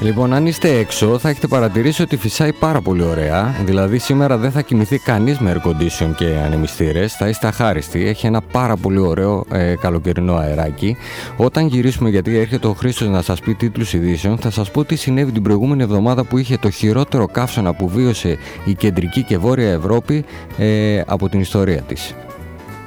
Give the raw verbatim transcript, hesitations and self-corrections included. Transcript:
Λοιπόν, αν είστε έξω, θα έχετε παρατηρήσει ότι φυσάει πάρα πολύ ωραία. Δηλαδή, σήμερα δεν θα κοιμηθεί κανείς με air condition και ανεμιστήρες. Θα είστε αχάριστοι. Έχει ένα πάρα πολύ ωραίο ε, καλοκαιρινό αεράκι. Όταν γυρίσουμε, γιατί έρχεται ο Χρήστος να σας πει τίτλους ειδήσεων, θα σας πω τι συνέβη την προηγούμενη εβδομάδα που είχε το χειρότερο καύσωνα που βίωσε η κεντρική και βόρεια Ευρώπη ε, από την ιστορία της.